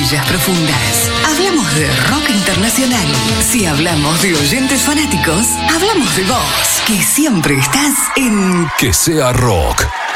pastillas profundas. Hablamos de rock internacional. Si hablamos de oyentes fanáticos, hablamos de vos, que siempre estás en Que sea rock.